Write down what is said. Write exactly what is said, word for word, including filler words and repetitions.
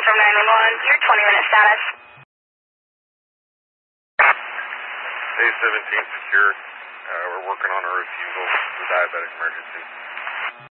from nine one one, your twenty minute status. A seventeen secured. Uh, we're working on a refusal for diabetic emergency.